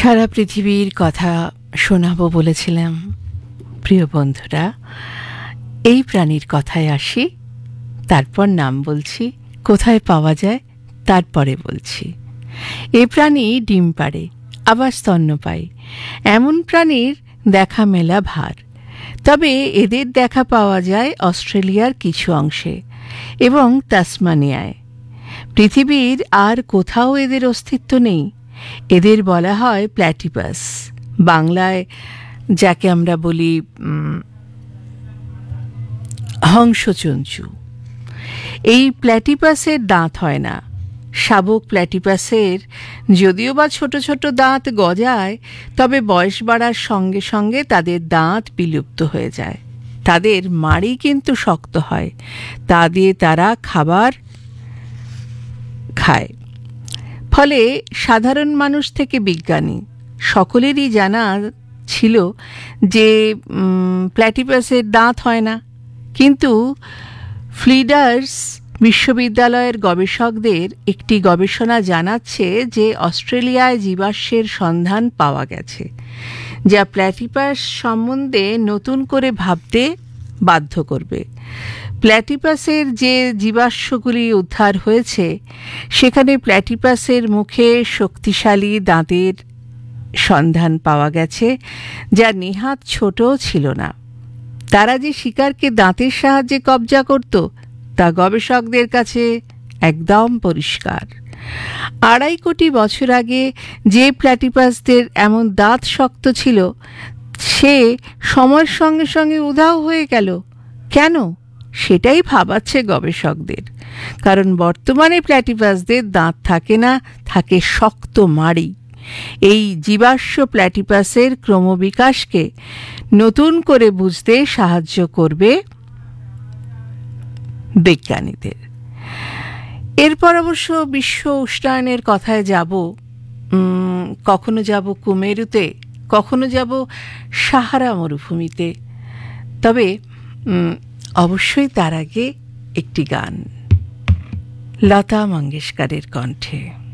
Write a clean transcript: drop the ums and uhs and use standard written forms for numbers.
সারা পৃথিবীর কথা শোনাবো বলেছিলাম। প্রিয় বন্ধুরা, এই প্রাণীর কথায় আসি, তারপর নাম বলছি, কোথায় পাওয়া যায় তারপরে বলছি। এই প্রাণী ডিম পাড়ে, আবার স্তন্যপায়ী। এমন প্রাণীর দেখা মেলা ভার। তবে এদের দেখা পাওয়া যায় অস্ট্রেলিয়ার কিছু অংশে এবং তাসমানিয়ায়। পৃথিবীর আর কোথাও এদের অস্তিত্ব নেই। এদের বলা হয় প্ল্যাটিপাস, বাংলায় যাকে আমরা বলি হংসচঞ্চু। এই প্ল্যাটিপাসের দাঁত হয় না। শাবক প্ল্যাটিপাসের যদিও বা ছোট ছোট দাঁত গজায়, তবে বয়স বাড়ার সঙ্গে সঙ্গে তাদের দাঁত বিলুপ্ত হয়ে যায়। তাদের মাড়ি কিন্তু শক্ত হয়, তা দিয়ে তারা খাবার খায়। ফলে সাধারণ মানুষ থেকে বিজ্ঞানী সকলেরই জানা ছিল যে প্ল্যাটিপাসের দাঁত হয় না। কিন্তু ফ্লিডার্স বিশ্ববিদ্যালয়ের গবেষকদের একটি গবেষণা জানাচ্ছে যে অস্ট্রেলিয়ায় জীবাশ্মের সন্ধান পাওয়া গেছে, যা প্ল্যাটিপাস সম্বন্ধে নতুন করে ভাবতে বাধ্য করবে। প্ল্যাটিপাসের যে জীবাশ্মগুলি উদ্ধার হয়েছে, সেখানে প্ল্যাটিপাসের মুখে শক্তিশালী দাঁতের সন্ধান পাওয়া গেছে, যা নেহাত ছোটও ছিল না। তারা যে শিকারকে দাঁতের সাহায্যে কবজা করত, তা গবেষকদের কাছে একদম পরিষ্কার। 2.5 কোটি বছর আগে যে প্ল্যাটিপাসদের এমন দাঁত শক্ত ছিল, সে সময়ের সঙ্গে সঙ্গে উধাও হয়ে গেল। কেন? সেটাই ভাবাচ্ছে গবেষকদের। কারণ বর্তমানে প্ল্যাটিপাসদের দাঁত থাকে না, থাকে শক্ত মাড়ি। এই জীবাশ্ম প্ল্যাটিপাসের ক্রমবিকাশকে নতুন করে বুঝতে সাহায্য করবে বিজ্ঞানীদের। এরপর অবশ্য বিশ্ব উষ্ণায়নের কথায় যাব। কখনো যাব কুমেরুতে, কখনো যাব সাহারা মরুভূমিতে। তবে অবশ্যই তার আগে একটি গান, লতা মঙ্গেশকরের কণ্ঠে।